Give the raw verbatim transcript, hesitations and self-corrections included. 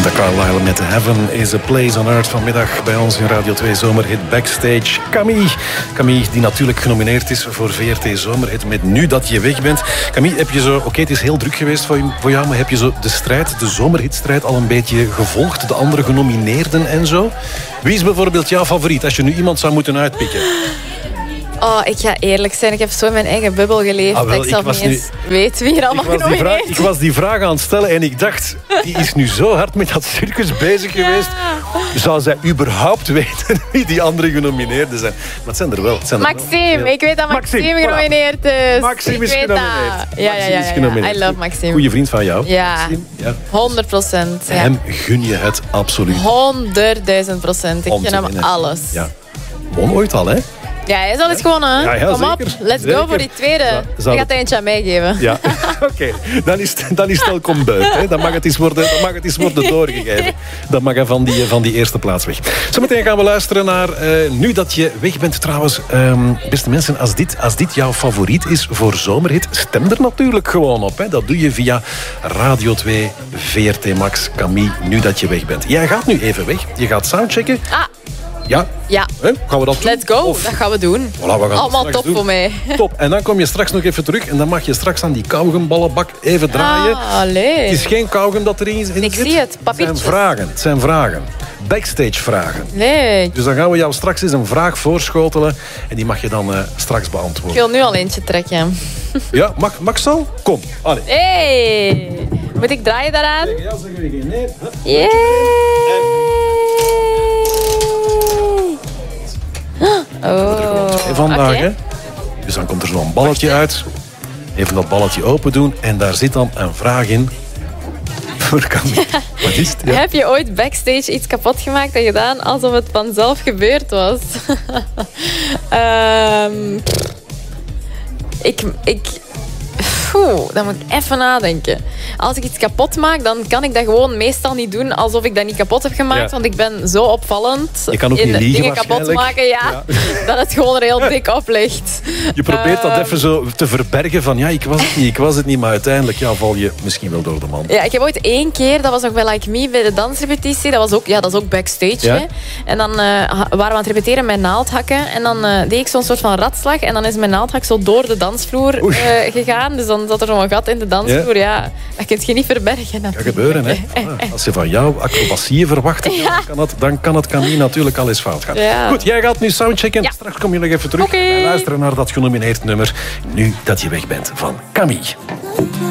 Linda Carlisle met Heaven is a Place on Earth. Vanmiddag bij ons in Radio twee Zomerhit Backstage. Camille. Camille die natuurlijk genomineerd is voor V R T Zomerhit met Nu dat je weg bent. Camille, heb je zo... Oké, okay, het is heel druk geweest voor jou, maar heb je zo de strijd, de zomerhitstrijd al een beetje gevolgd? De andere genomineerden en zo? Wie is bijvoorbeeld jouw favoriet als je nu iemand zou moeten uitpikken? Oh, ik ga eerlijk zijn. Ik heb zo in mijn eigen bubbel geleefd ah, wel, dat ik zelf niet eens nu... weet wie er allemaal genomineerd is. Ik was die vraag aan het stellen en ik dacht... die is nu zo hard met dat circus bezig ja. geweest. Zou zij überhaupt weten wie die andere genomineerden zijn? Maar het zijn er wel. Het zijn er Maxime. wel. Ik weet dat Maxime, Maxime genomineerd is. Maxime is genomineerd. Ja, ja, ja, ja, ja. I love Maxime. Goeie vriend van jou. Ja, ja. honderd procent. Ja. Hem gun je het absoluut. Honderdduizend procent. Ik gun hem alles. Ja. Won ooit al, hè? Ja, hij is al eens gewonnen. Ja, ja, Kom zeker. op, let's zeker. go voor die tweede. Ja, ik ga het eentje aan mij geven. Ja, oké. Okay. Dan is, dan is het wel kombuit. Hè. Dan mag het eens worden, dan mag het eens worden doorgegeven. Dan mag hij van die, van die eerste plaats weg. Zometeen gaan we luisteren naar uh, Nu dat je weg bent. Trouwens, um, beste mensen, als dit, als dit jouw favoriet is voor Zomerhit, stem er natuurlijk gewoon op. Hè. Dat doe je via Radio twee, V R T Max, Camille, Nu dat je weg bent. Jij gaat nu even weg. Je gaat soundchecken. Ah. Ja? Ja. He? Gaan we dat doen? Let's go, of... dat gaan we doen. Voilà, we gaan allemaal top doen. voor mij. Top. En dan kom je straks nog even terug en dan mag je straks aan die kauwgumballenbak even draaien. Ah, allee. Het is geen kauwgum dat erin zit. Ik zie het, papiertjes. Het zijn vragen. Het zijn vragen. Backstage vragen. Leuk. Dus dan gaan we jou straks eens een vraag voorschotelen en die mag je dan uh, straks beantwoorden. Ik wil nu al eentje trekken. Ja, mag, mag zo? Kom. Allee. Hey. Moet ik draaien daaraan? Ja, zeggen we geen nee. Yay. Oh, vandaag, okay. hè? Dus dan komt er zo'n balletje uit. Even dat balletje open doen. En daar zit dan een vraag in. Voor Camille. Ja. Wat is het? Ja. Heb je ooit backstage iets kapot gemaakt en gedaan alsof het vanzelf gebeurd was? um, ik... ik Oeh, dan moet ik even nadenken. Als ik iets kapot maak, dan kan ik dat gewoon meestal niet doen alsof ik dat niet kapot heb gemaakt. Ja. Want ik ben zo opvallend je kan ook in niet liegen, dingen kapot maken. Ja, ja. Dat het gewoon er heel dik op ligt. Je probeert uh, dat even zo te verbergen van ja, ik was het niet, ik was het niet. Maar uiteindelijk ja, val je misschien wel door de man. Ja, ik heb ooit één keer, dat was nog bij Like Me, bij de dansrepetitie. Dat was ook, ja, dat is ook backstage. Ja. Hè? En dan uh, waren we aan het repeteren met naaldhakken. En dan uh, deed ik zo'n soort van ratslag. En dan is mijn naaldhak zo door de dansvloer uh, gegaan. Dus dan zat er zo'n gat in de dansvloer. Ja. Ja, dat kun je niet verbergen. Dat kan gebeuren, hè. Voilà. Als je van jou acrobacieën verwacht, ja. dan, kan het, dan kan het Camille natuurlijk al eens fout gaan. Ja. Goed, jij gaat nu soundchecken. Ja. Straks kom je nog even terug. Okay. En luisteren naar dat genomineerd nummer Nu dat je weg bent van Camille.